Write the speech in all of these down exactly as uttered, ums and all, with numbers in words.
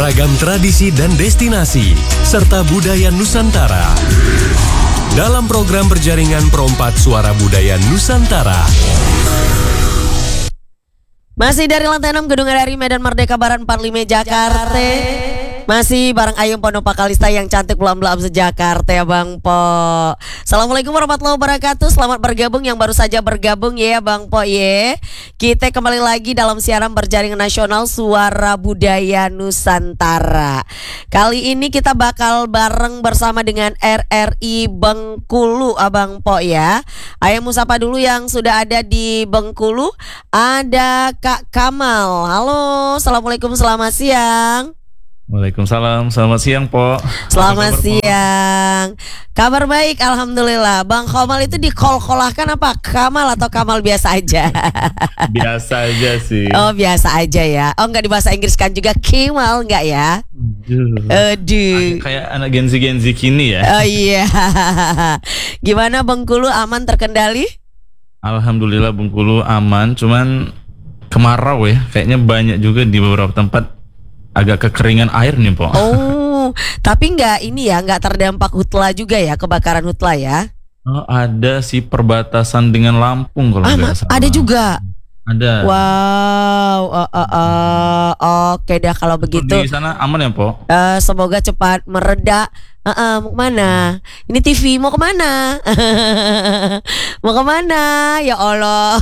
Ragam tradisi dan destinasi, serta budaya Nusantara. Dalam program berjaringan Perompat Suara Budaya Nusantara. Masih dari lantai enam Gedung R R I Medan Merdeka Barat empat puluh lima Jakarta. Masih bareng Ayung Ponopa Kalista yang cantik belam-belam se-Jakarta ya Bang Po. Assalamualaikum warahmatullahi wabarakatuh. Selamat bergabung yang baru saja bergabung ya Bang Po ya. Kita kembali lagi dalam siaran berjaringan nasional Suara Budaya Nusantara. Kali ini kita bakal bareng bersama dengan R R I Bengkulu Abang Po ya. Ayo musapa dulu yang sudah ada di Bengkulu. Ada Kak Kamal. Halo, assalamualaikum, selamat siang. Waalaikumsalam, selamat siang Po. Selamat kabar, siang Po? Kabar baik, alhamdulillah. Bang Kamal itu dikol-kolahkan apa? Kamal atau Kamal biasa aja? Biasa aja sih. Oh biasa aja ya. Oh nggak di bahasa Inggris kan juga Kemal nggak ya? Aduh. Aduh. Kayak anak Gen Z Gen Z kini ya. Oh iya. Gimana Bengkulu, aman terkendali? Alhamdulillah Bengkulu aman, cuman kemarau ya. Kayaknya banyak juga di beberapa tempat agak kekeringan air nih Po. Oh, tapi nggak ini ya, nggak terdampak hutla juga ya, kebakaran hutla ya? Oh, ada sih perbatasan dengan Lampung kalau ah, nggak salah. Ada juga. Ada. Wow, uh, uh, uh, oke dah kalau begitu. Di sana aman ya Po? Uh, semoga cepat mereda. Uh, uh, mau kemana? Ini T V mau kemana? Mau kemana? Ya Allah.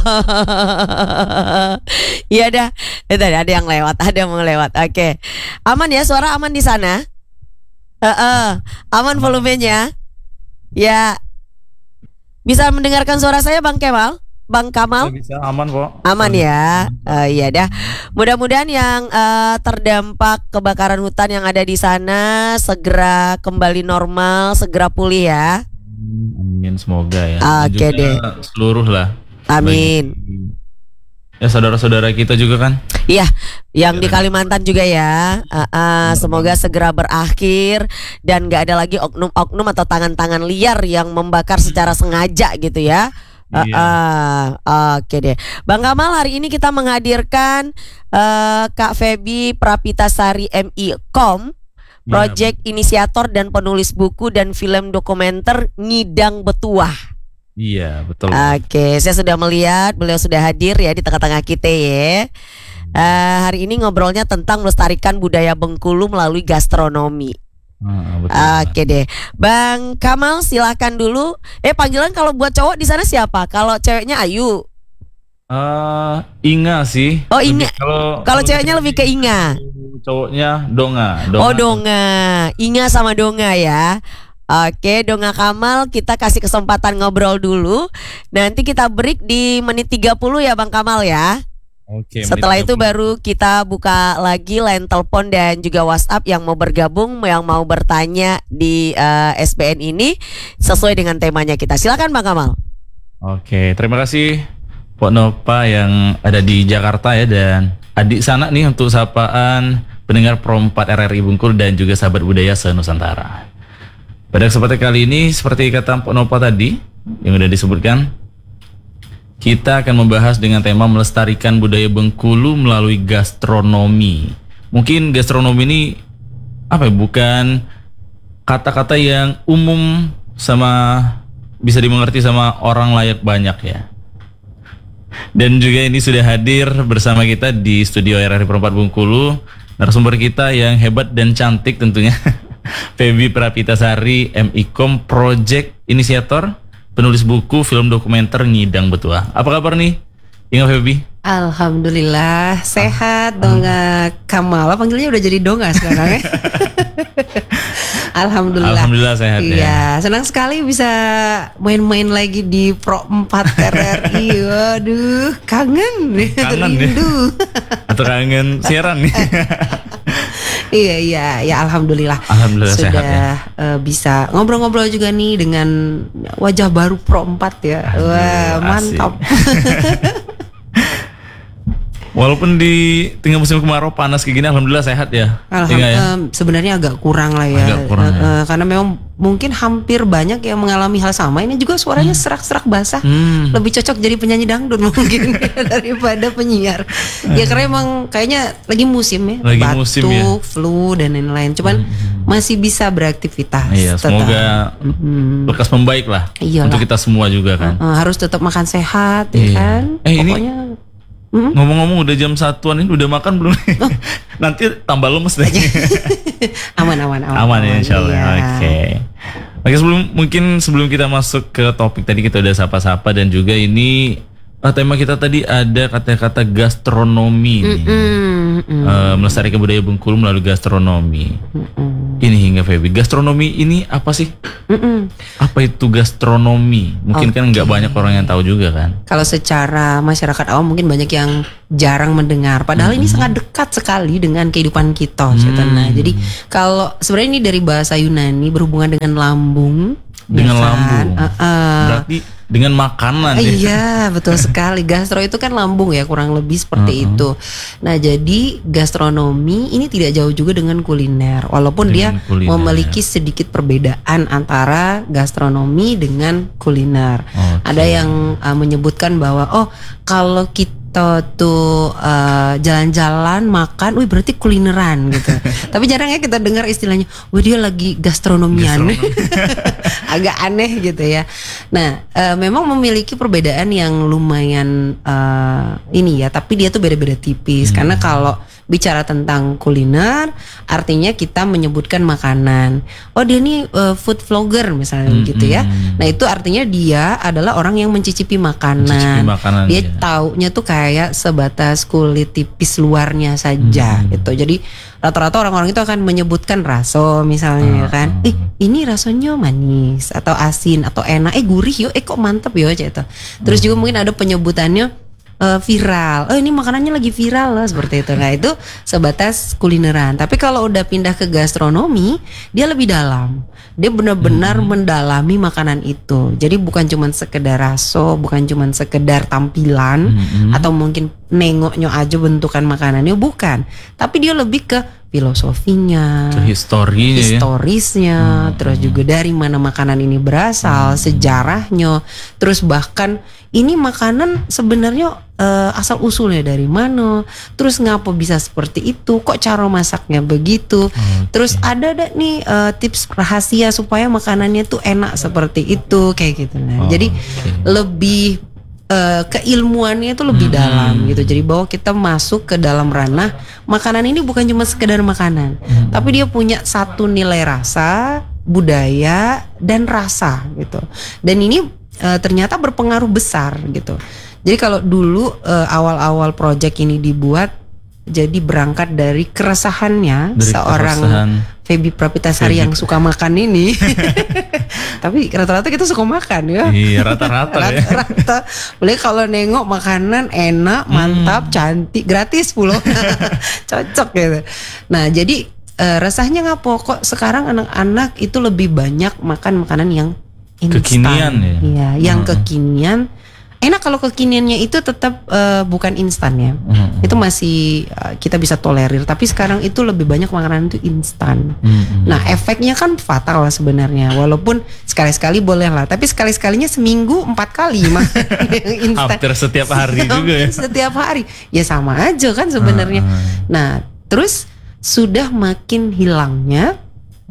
Iya dah. Itu ada yang lewat, ada yang mau lewat. Oke, okay. Aman ya, suara aman di sana? Uh, uh, aman volumenya? Ya. Bisa mendengarkan suara saya Bang Kemal? Bang Kamal? Bisa, aman Po. Aman ya. Uh, iya dah. Mudah-mudahan yang uh, terdampak kebakaran hutan yang ada di sana segera kembali normal, segera pulih ya. Amin, semoga ya. Oke okay deh. Seluruh lah. Amin. Bagi, ya saudara-saudara kita juga kan. Iya, yang di Kalimantan juga ya. Uh, uh, semoga segera berakhir dan gak ada lagi oknum-oknum atau tangan-tangan liar yang membakar secara sengaja gitu ya. Uh, iya. uh, Oke okay deh Bang Kamal, hari ini kita menghadirkan uh, Kak Feby Prapitasari M I-Kom, project ya, inisiator dan penulis buku dan film dokumenter Ngidang Betuah. Iya betul. Oke, okay, saya sudah melihat beliau sudah hadir ya di tengah-tengah kita ya. uh, Hari ini ngobrolnya tentang melestarikan budaya Bengkulu melalui gastronomi. Hmm, Oke deh, Bang Kamal silahkan dulu. Eh panggilan kalau buat cowok di sana siapa? Kalau ceweknya Ayu. Uh, Inga sih. Oh Inga. Kalau kalau ceweknya lebih ke Inga. Cowoknya Donga. Donga. Oh Donga. Inga sama Donga ya. Oke, Donga Kamal, kita kasih kesempatan ngobrol dulu. Nanti kita break di menit tiga puluh ya Bang Kamal ya. Oke, setelah itu baru kita buka lagi line telepon dan juga WhatsApp yang mau bergabung, yang mau bertanya di uh, S B N ini sesuai dengan temanya kita. Silakan Bang Kamal. Oke, terima kasih Pok Nopa yang ada di Jakarta ya, dan adik sana nih untuk sapaan pendengar Perompat R R I Bengkulu dan juga sahabat budaya se-Nusantara. Pada kesempatan kali ini seperti kata Pok Nopa tadi yang udah disebutkan, kita akan membahas dengan tema melestarikan budaya Bengkulu melalui gastronomi. Mungkin gastronomi ini apa ya, bukan kata-kata yang umum sama bisa dimengerti sama orang layak banyak ya. Dan juga ini sudah hadir bersama kita di studio R R I Perompat Bengkulu narasumber kita yang hebat dan cantik tentunya, Feby Prapitasari M I-Kom, project inisiator, penulis buku, film dokumenter Ngidang Betuah. Apa kabar nih, Inga Feby? Alhamdulillah sehat. Donga Kamal, panggilnya udah jadi Donga sekarang ya. Alhamdulillah. Alhamdulillah sehat ya. Iya, senang sekali bisa main-main lagi di Pro empat R R I. Waduh, kangen, kangen rindu. Atau kangen siaran nih. Iya iya ya alhamdulillah. Alhamdulillah sudah sehat ya. uh, bisa ngobrol-ngobrol juga nih dengan wajah baru Pro empat ya. Aduh, wah mantap. Walaupun di tengah musim kemarau panas kayak gini, alhamdulillah sehat ya. Alhamdulillah ya? em, sebenarnya agak kurang lah ya. Agak kurang, Eh, ya. eh, karena memang mungkin hampir banyak yang mengalami hal sama. Ini juga suaranya serak-serak basah. Hmm. Lebih cocok jadi penyanyi dangdut mungkin daripada penyiar. Ya karena emang kayaknya lagi musim ya. Lagi Batuk, musim ya. flu dan lain-lain. Cuman masih bisa beraktivitas. Iya, tetap. semoga lekas membaik lah Iyalah. untuk kita semua juga kan. Eh, harus tetap makan sehat ya Iya. kan. Eh, ini- Pokoknya Ngomong-ngomong udah jam satuan ini udah makan belum? Nanti tambah lemes deh. aman aman aman. Aman ya insya Allah. Iya. Oke. Oke sebelum mungkin sebelum kita masuk ke topik tadi kita udah sapa-sapa dan juga ini ah, tema kita tadi ada kata-kata gastronomi nih. Mm, mm, Eh, melestarikan budaya Bengkulu melalui gastronomi. mm. Ini hingga Feby. Gastronomi ini apa sih? Mm-mm. Apa itu gastronomi? Mungkin kan nggak banyak orang yang tahu juga kan. Kalau secara masyarakat awam mungkin banyak yang jarang mendengar. Padahal ini sangat dekat sekali dengan kehidupan kita. Syaitan. Nah, jadi kalau sebenarnya ini dari bahasa Yunani berhubungan dengan lambung. Dengan ya kan? lambung. Uh, uh. Berarti dengan makanan ya. Iya betul sekali. Gastro itu kan lambung ya kurang lebih seperti itu. Nah jadi gastronomi ini tidak jauh juga dengan kuliner. Walaupun Dengan dia kuliner. memiliki sedikit perbedaan antara gastronomi dengan kuliner. Oke. Ada yang uh, menyebutkan bahwa oh kalau kita tuh uh, jalan-jalan makan, wih berarti kulineran gitu. Tapi jarang ya kita dengar istilahnya, wih dia lagi gastronomian. Agak aneh gitu ya. Nah, uh, memang memiliki perbedaan yang lumayan uh, ini ya, tapi dia tuh beda-beda tipis. Karena kalau bicara tentang kuliner, artinya kita menyebutkan makanan. Oh dia nih uh, food vlogger misalnya gitu ya. Nah itu artinya dia adalah orang yang mencicipi makanan. Mencicipi makanan, dia ya. taunya tuh kayak sebatas kulit tipis luarnya saja gitu. Jadi rata-rata orang-orang itu akan menyebutkan raso misalnya kan. Eh ini rasanya manis atau asin atau enak. Eh gurih yo. Eh kok mantep yo gitu. Terus juga mungkin ada penyebutannya Uh, viral, oh ini makanannya lagi viral lah seperti itu. Nah itu sebatas kulineran. Tapi kalau udah pindah ke gastronomi, dia lebih dalam. Dia benar-benar mendalami makanan itu. Jadi bukan cuma sekedar raso, bukan cuma sekedar tampilan atau mungkin nengoknya aja bentukan makanannya, bukan. Tapi dia lebih ke filosofinya, Ke historinya ya. historisnya, terus juga dari mana makanan ini berasal, sejarahnya, terus bahkan ini makanan sebenarnya eh, asal usulnya dari mana, terus ngapa bisa seperti itu, kok cara masaknya begitu, terus ada ada nih eh, tips rahasia supaya makanannya tuh enak seperti itu kayak gitu. Nah, Oh, jadi oke. lebih eh, keilmuannya itu lebih dalam gitu. Jadi bahwa kita masuk ke dalam ranah makanan ini bukan cuma sekedar makanan, tapi dia punya satu nilai rasa, budaya dan rasa gitu. Dan ini eh, ternyata berpengaruh besar gitu. Jadi kalau dulu eh, awal-awal project ini dibuat, jadi berangkat dari keresahannya Dari seorang keresahan. Feby Prapitasari Feby. yang suka makan ini. Tapi rata-rata kita suka makan ya. Iya rata-rata ya. Rata-rata. Boleh kalau nengok makanan enak, mantap, cantik, gratis pula. Cocok gitu. Nah, jadi eh, rasanya ngapo kok sekarang anak-anak itu lebih banyak makan makanan yang instan. Kekinian ya? Iya, yang kekinian. Enak kalau kekiniannya itu tetap eh, bukan instan ya. Hmm. Itu masih eh, kita bisa tolerir, tapi sekarang itu lebih banyak makanan itu instan. Hmm. Nah, efeknya kan fatal lah sebenarnya. Walaupun sekali-sekali boleh lah, tapi sekali-sekalinya seminggu empat kali makan yang instan. Hampir setiap hari juga ya. Setiap hari. Ya sama aja kan sebenarnya. Nah, terus sudah makin hilangnya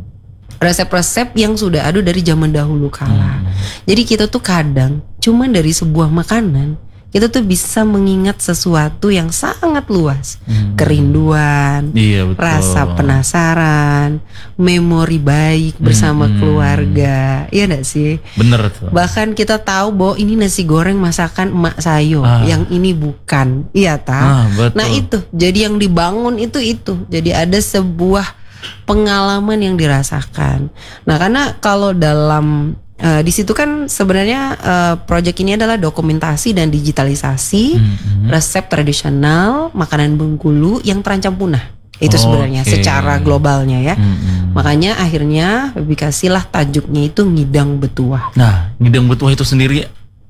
resep-resep yang sudah ada dari zaman dahulu kala. Jadi kita tuh kadang cuman dari sebuah makanan kita tuh bisa mengingat sesuatu yang sangat luas. Kerinduan, Iya betul. rasa penasaran, memori baik bersama Hmm. keluarga. Iya enggak sih? Bener tuh. Bahkan kita tahu bahwa ini nasi goreng masakan emak sayo, Ah. yang ini bukan. Iya tak? Ah, betul. Nah itu, jadi yang dibangun itu itu. Jadi ada sebuah pengalaman yang dirasakan. Nah karena kalau dalam eh, di situ kan sebenarnya eh, proyek ini adalah dokumentasi dan digitalisasi Hmm. resep tradisional makanan Bengkulu yang terancam punah. Itu sebenarnya Oke. secara globalnya ya. Hmm. Makanya akhirnya dikasihlah tajuknya itu ngidang betuah. Nah, ngidang betuah itu sendiri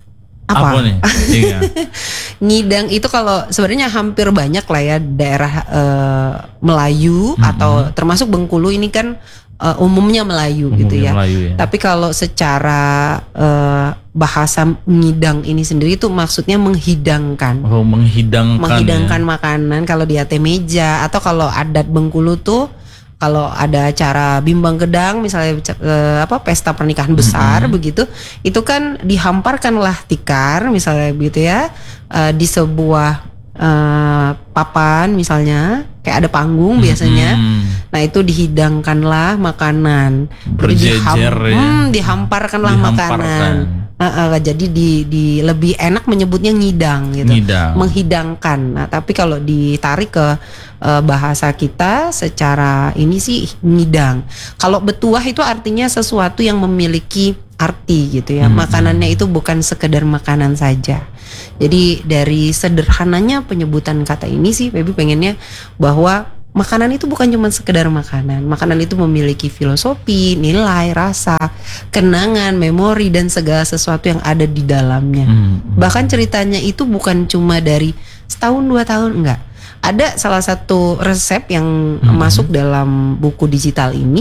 Apa? Apa nih? Iya. Ngidang itu kalau sebenarnya hampir banyak lah ya daerah eh, Melayu Mm-mm. atau termasuk Bengkulu ini kan eh, umumnya Melayu Umumnya gitu ya. Melayu, ya. Tapi kalau secara eh, bahasa ngidang ini sendiri itu maksudnya menghidangkan. Oh, menghidangkan. menghidangkan ya. makanan kalau di até meja atau kalau adat Bengkulu tuh kalau ada acara bimbang gedang misalnya eh, apa pesta pernikahan besar Mm-hmm. begitu itu kan dihamparkanlah tikar misalnya begitu ya eh, di sebuah eh, papan misalnya kayak ada panggung biasanya. Mm-hmm. Nah itu dihidangkanlah makanan. Jadi Berjejer diham- ya. hmm, dihamparkanlah Dihamparkan. makanan. Uh, uh, jadi di, di lebih enak menyebutnya ngidang gitu, Ngidang. menghidangkan. Nah, tapi kalau ditarik ke uh, bahasa kita secara ini sih ngidang. Kalau betuah itu artinya sesuatu yang memiliki arti gitu ya. Hmm. Makanannya itu bukan sekedar makanan saja. Jadi dari sederhananya penyebutan kata ini sih, Feby pengennya bahwa makanan itu bukan cuma sekedar makanan. Makanan itu memiliki filosofi, nilai, rasa, kenangan, memori dan segala sesuatu yang ada di dalamnya. Hmm. Bahkan ceritanya itu bukan cuma dari setahun dua tahun, enggak. Ada salah satu resep yang Hmm. masuk dalam buku digital ini.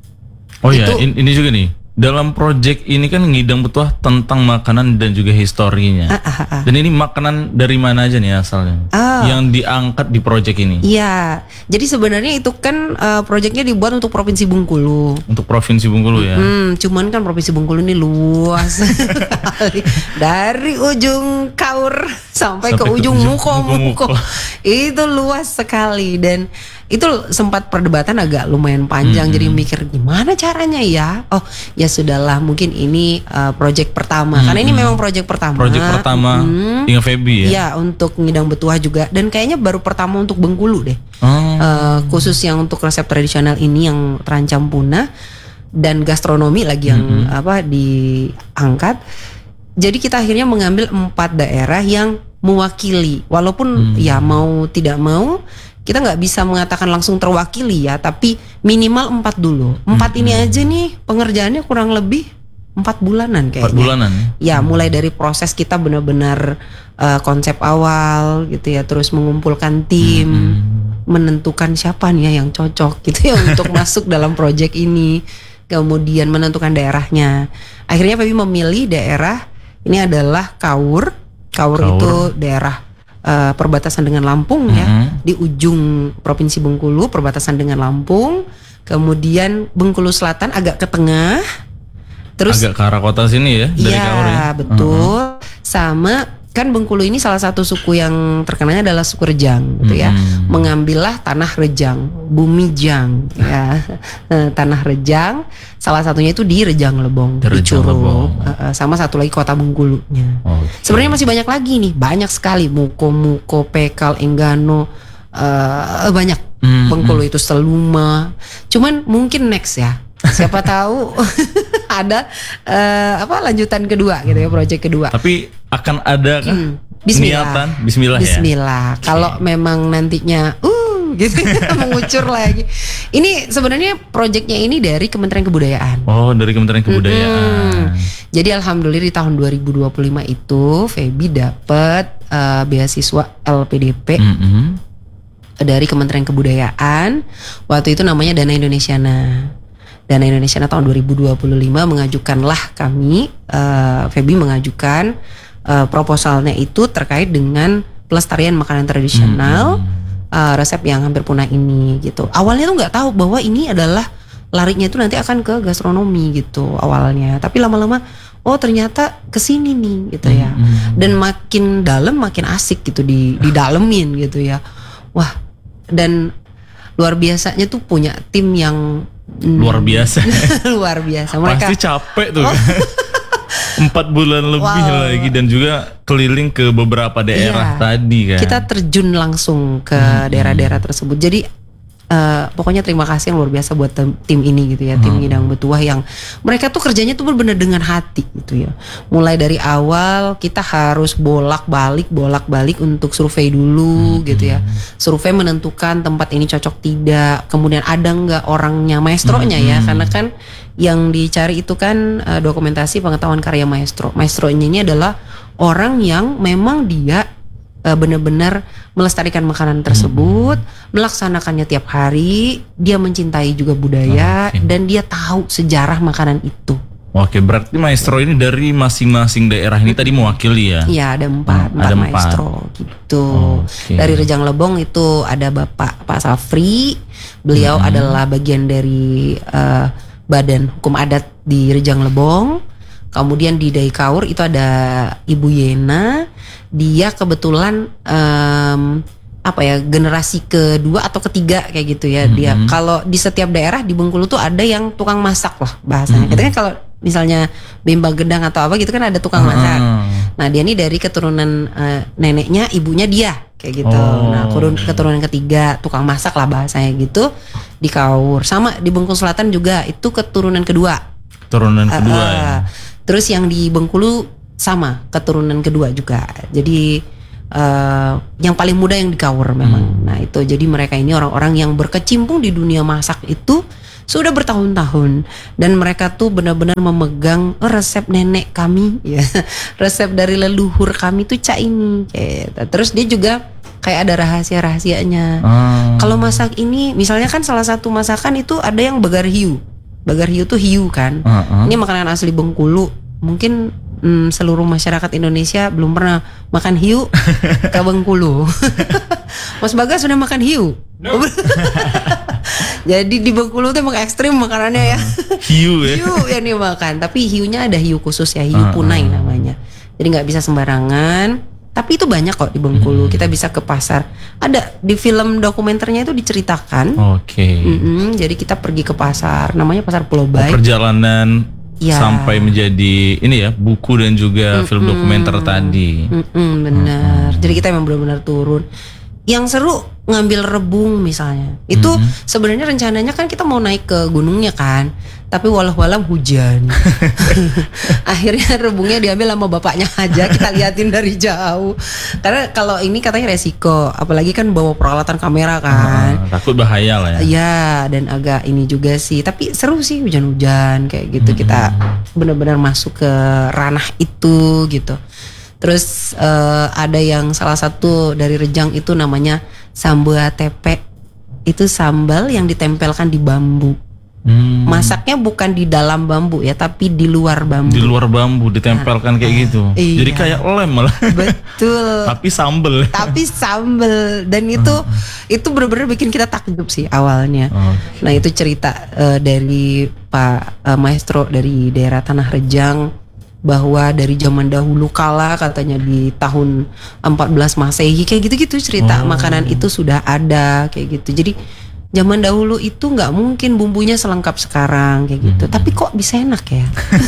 Oh ya, Itu- in- ini juga nih. Dalam project ini kan ngidang betuah tentang makanan dan juga historinya. Ah, ah, ah. Dan ini makanan dari mana aja nih asalnya? Ah. Yang diangkat di project ini Iya, jadi sebenarnya itu kan uh, proyeknya dibuat untuk Provinsi Bengkulu. untuk Provinsi Bengkulu ya. Hmm, cuman kan Provinsi Bengkulu ini luas sekali. Dari ujung Kaur sampai, Sampai ke ke ujung ujung Muko-Muko. Muko-Muko. Itu luas sekali dan itu sempat perdebatan agak lumayan panjang. Hmm. Jadi mikir gimana caranya ya? Oh, ya sudahlah, mungkin ini uh, project pertama. Karena ini memang project pertama. Project pertama Hmm. dengan Feby ya. Iya, untuk ngidang betuah juga dan kayaknya baru pertama untuk Bengkulu deh. Oh. Eh, khusus yang untuk resep tradisional ini yang terancam punah dan gastronomi lagi yang Mm-hmm. apa diangkat. Jadi kita akhirnya mengambil empat daerah yang mewakili. Walaupun Hmm. ya mau tidak mau kita nggak bisa mengatakan langsung terwakili ya, tapi minimal empat dulu. Empat ini Mm-hmm. aja nih pengerjaannya kurang lebih empat bulanan kayaknya. Empat bulanan. Ya mulai dari proses kita benar-benar eh, konsep awal gitu ya, terus mengumpulkan tim, Mm-hmm. menentukan siapa nih ya yang cocok gitu ya untuk masuk dalam proyek ini, kemudian menentukan daerahnya. Akhirnya Feby memilih daerah ini adalah Kaur. Kaur, Kaur. itu daerah eh, perbatasan dengan Lampung ya, Mhm. di ujung Provinsi Bengkulu perbatasan dengan Lampung. Kemudian Bengkulu Selatan agak ke tengah. Terus Agak ke arah kota sini ya dari iya, Kaur ya. betul. Sama kan Bengkulu ini salah satu suku yang terkenalnya adalah suku Rejang gitu ya. Hmm. Mengambillah tanah Rejang, bumi Jang ya. Eh, tanah Rejang, salah satunya itu di Rejang Lebong, Di di Rejang Curug. Lebong. Eh, eh, sama satu lagi kota Bengkulunya. Oh, Sebenarnya masih banyak lagi nih, banyak sekali Muko, Muko, Pekal, Enggano, eh banyak. Hmm, Bengkulu itu Seluma. Cuman mungkin next ya. Siapa tahu ada eh, apa lanjutan kedua gitu ya, proyek kedua. Tapi akan ada kan Hmm, Bismillah. niatan Bismillah, ya. Bismillah. Kalau memang nantinya uh gitu mengucur lagi. Ini sebenarnya proyeknya ini dari Kementerian Kebudayaan. Oh, dari Kementerian Kebudayaan. Hmm. Jadi alhamdulillah di tahun dua ribu dua puluh lima itu Feby dapat eh, beasiswa L P D P Mm-mm. dari Kementerian Kebudayaan. Waktu itu namanya Dana Indonesiana. Dana Indonesiana tahun dua ribu dua puluh lima mengajukanlah kami, uh, Feby mengajukan uh, proposalnya itu terkait dengan pelestarian makanan tradisional, uh, resep yang hampir punah ini gitu. Awalnya tuh nggak tahu bahwa ini adalah larinya itu nanti akan ke gastronomi gitu awalnya. Tapi lama-lama oh ternyata kesini nih gitu ya. Dan makin dalam makin asik gitu di didalemin gitu ya. Wah, dan luar biasanya tuh punya tim yang mm, Luar biasa. luar biasa. Mereka Pasti capek tuh. Oh. Empat bulan lebih Wow. lagi dan juga keliling ke beberapa daerah Iya. tadi kan. kita terjun langsung ke daerah-daerah tersebut. Jadi eh, pokoknya terima kasih yang luar biasa buat tim, tim ini gitu ya, tim Ngidang Betuah yang mereka tuh kerjanya tuh benar-benar dengan hati gitu ya. Mulai dari awal kita harus bolak-balik bolak-balik untuk survei dulu gitu ya. Survei menentukan tempat ini cocok tidak, kemudian ada nggak orangnya, maestronya ya, karena kan yang dicari itu kan eh, dokumentasi pengetahuan karya maestro. Maestronya ini adalah orang yang memang dia uh, benar-benar melestarikan makanan tersebut, hmm. melaksanakannya tiap hari, dia mencintai juga budaya, okay. dan dia tahu sejarah makanan itu. Oke, berarti maestro ini dari masing-masing daerah ini tadi mewakili ya? Iya, ada empat, hmm, empat ada maestro empat. gitu. Okay. Dari Rejang Lebong itu ada Bapak Pak Safri, beliau hmm. adalah bagian dari uh, Badan Hukum Adat di Rejang Lebong. Kemudian di Daikaur itu ada Ibu Yena, dia kebetulan um, apa ya generasi kedua atau ketiga kayak gitu ya. Mm-hmm. Dia kalau di setiap daerah di Bengkulu tuh ada yang tukang masak lah bahasanya. Mm-hmm. Kita kan kalau misalnya bimba gendang atau apa gitu kan ada tukang mm-hmm. masak. Nah dia ini dari keturunan uh, neneknya, ibunya dia kayak gitu. Oh. Nah kurun keturunan ketiga tukang masak lah bahasanya gitu di Kaur. Sama di Bengkulu Selatan juga itu keturunan kedua. Keturunan kedua. Uh, uh, ya. Terus yang di Bengkulu sama keturunan kedua juga. Jadi uh, yang paling muda yang di Kaur memang. Hmm. Nah itu jadi mereka ini orang-orang yang berkecimpung di dunia masak itu sudah bertahun-tahun dan mereka tuh benar-benar memegang resep nenek kami, ya resep dari leluhur kami tuh cak ini. Gitu. Terus dia juga kayak ada rahasia-rahasianya. Hmm. Kalau masak ini, misalnya kan salah satu masakan itu ada yang bagar hiu. Bagar hiu tuh hiu kan. Uh-huh. Ini makanan asli Bengkulu. Mungkin mm, seluruh masyarakat Indonesia belum pernah makan hiu ke Bengkulu. Mas Bagas sudah makan hiu? No. Jadi di Bengkulu tuh emang ekstrim makanannya ya. Hiu ya. Hiu yang dimakan. Tapi hiunya ada hiu khusus ya, hiu uh-huh. punai namanya. Jadi nggak bisa sembarangan. Tapi itu banyak kok di Bengkulu. Hmm. Kita bisa ke pasar. Ada di film dokumenternya itu diceritakan. Oke. Okay. Jadi kita pergi ke pasar. Namanya Pasar Pulau Oh, Baik. perjalanan ya. Sampai menjadi ini ya buku dan juga Mm-mm. film dokumenter tadi. Mm-mm, benar. Mm-mm. Jadi kita memang benar-benar turun. Yang seru ngambil rebung misalnya. Itu mm-hmm. sebenarnya rencananya kan kita mau naik ke gunungnya kan. Tapi walau-walau hujan. Akhirnya rebungnya diambil sama bapaknya aja, kita liatin dari jauh. Karena kalau ini katanya resiko, apalagi kan bawa peralatan kamera kan. Ah, takut bahaya lah ya. Iya, dan agak ini juga sih. Tapi seru sih hujan-hujan kayak gitu. Mm-hmm. Kita benar-benar masuk ke ranah itu gitu. Terus uh, ada yang salah satu dari Rejang itu namanya sambal tepe. Itu sambal yang ditempelkan di bambu. Hmm. Masaknya bukan di dalam bambu ya, tapi di luar bambu. Di luar bambu ditempelkan nah, kayak gitu. Iya. Jadi kayak lem malah. Betul. Tapi sambel. Tapi sambel dan itu uh. itu benar-benar bikin kita takjub sih awalnya. Okay. Nah itu cerita uh, dari Pak uh, Maestro dari daerah Tanah Rejang. Bahwa dari zaman dahulu kala katanya di tahun empat belas Masehi kayak gitu-gitu cerita oh. makanan itu sudah ada kayak gitu. Jadi zaman dahulu itu nggak mungkin bumbunya selengkap sekarang kayak gitu. Hmm. Tapi kok bisa enak ya?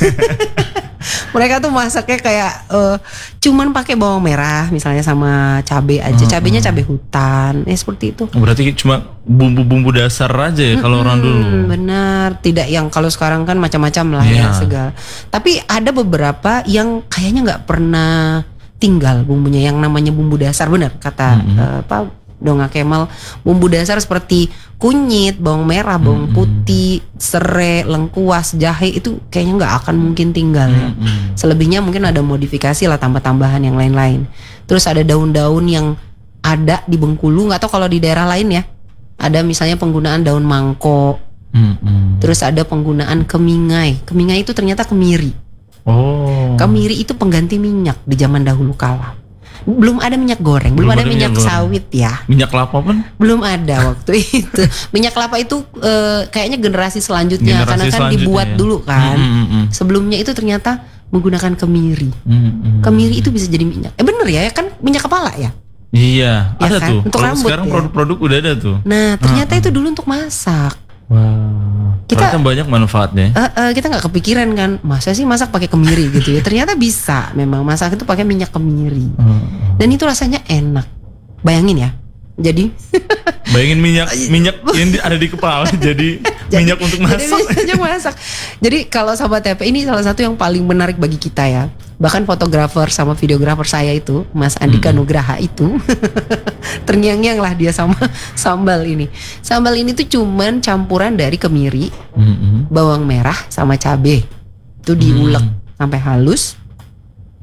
Mereka tuh masaknya kayak uh, cuman pakai bawang merah misalnya sama cabai aja. Hmm. Cabainya cabai hutan. Ya seperti itu. Berarti cuma bumbu-bumbu dasar aja ya hmm, kalau orang dulu. Benar, tidak yang kalau sekarang kan macam-macam lah yeah. ya segala. Tapi ada beberapa yang kayaknya nggak pernah tinggal bumbunya yang namanya bumbu dasar, benar kata hmm. uh, Pak Donga Kemal. Bumbu dasar seperti kunyit, bawang merah, bawang hmm. putih, serai, lengkuas, jahe itu kayaknya nggak akan mungkin tinggal ya. Hmm. Selebihnya mungkin ada modifikasi lah, tambah-tambahan yang lain-lain. Terus ada daun-daun yang ada di Bengkulu, nggak tahu kalau di daerah lain ya. Ada misalnya penggunaan daun mangkok. Hmm. Terus ada penggunaan kemingai. Kemingai itu ternyata kemiri. Oh. Kemiri itu pengganti minyak di zaman dahulu kala. Belum ada minyak goreng, belum, belum ada, ada minyak, minyak sawit ya. Minyak kelapa pun? Belum ada waktu itu. Minyak kelapa itu uh, kayaknya generasi selanjutnya generasi karena kan selanjutnya dibuat ya. Dulu kan. Mm, mm, mm. Sebelumnya itu ternyata menggunakan kemiri. Mm, mm, kemiri itu bisa jadi minyak. Eh bener ya, kan minyak kepala ya? Iya, ya ada kan? Tuh. Untuk rambut, sekarang ya? Produk-produk udah ada tuh. Nah, ternyata uh, itu dulu untuk masak. Wow. Kita ternyata banyak manfaatnya. Uh, uh, kita nggak kepikiran kan, masa sih masak pakai kemiri gitu ya? Ternyata bisa, memang masak itu pakai minyak kemiri. Uh, uh. Dan itu rasanya enak. Bayangin ya. Jadi bayangin minyak minyak yang ada di kepala jadi, jadi minyak untuk masak. Jadi minyak masak. Jadi kalau Sahabat T P ini salah satu yang paling menarik bagi kita ya. Bahkan fotografer sama videografer saya itu Mas Andika hmm. Nugraha itu terngiang-ngiang lah dia sama sambal ini. Sambal ini tuh cuman campuran dari kemiri, hmm. bawang merah sama cabai. Itu diulek hmm. sampai halus.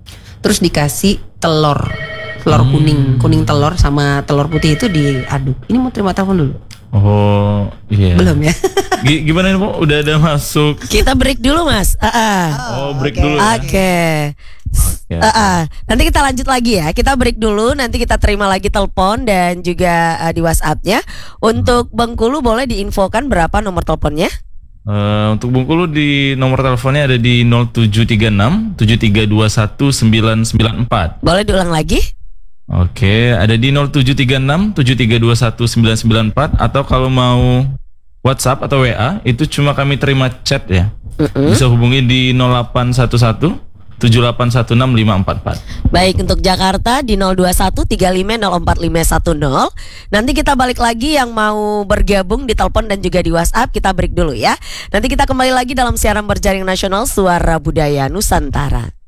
terus dikasih telur, telur Hmm. kuning, kuning telur sama telur putih itu diaduk. Ini mau terima telepon dulu? Oh iya. Belum ya? G- gimana nih Po? Udah ada masuk? Kita break dulu Mas. Ah, ah. Oh break dulu ya. Oke. Ya. Ah, ah. Nanti kita lanjut lagi ya. Kita break dulu. Nanti kita terima lagi telepon dan juga uh, di WhatsApp-nya. Untuk Bengkulu boleh diinfokan berapa nomor teleponnya? Eh, untuk Bengkulu di nomor teleponnya ada di nol tujuh tiga enam tujuh tiga dua satu sembilan sembilan empat. Boleh diulang lagi? Oke, ada di nol tujuh tiga enam tujuh tiga dua satu sembilan sembilan empat, atau kalau mau WhatsApp atau W A itu cuma kami terima chat ya. Mm-mm. Bisa hubungi di nol delapan satu satu tujuh delapan satu enam lima empat empat. Baik, untuk Jakarta di nol dua satu tiga lima nol empat lima satu nol. Nanti kita balik lagi yang mau bergabung di telepon dan juga di WhatsApp. Kita break dulu ya. Nanti kita kembali lagi dalam siaran berjaring nasional Suara Budaya Nusantara.